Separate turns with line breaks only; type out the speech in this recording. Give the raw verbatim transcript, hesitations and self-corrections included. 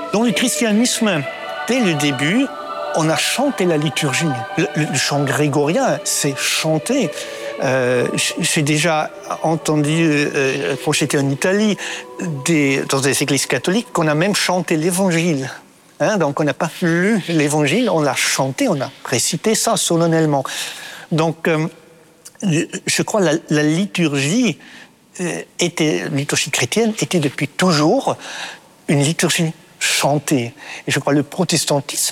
Dans le christianisme, dès le début, on a chanté la liturgie. Le, le chant grégorien, c'est chanter. Euh, j'ai déjà entendu, euh, quand j'étais en Italie, des, dans des églises catholiques, qu'on a même chanté l'évangile. Hein, donc on n'a pas lu l'évangile, on l'a chanté, on a récité ça solennellement. Donc euh, je crois que la, la liturgie euh, était, la liturgie chrétienne était depuis toujours une liturgie chantée. Et je crois que le protestantisme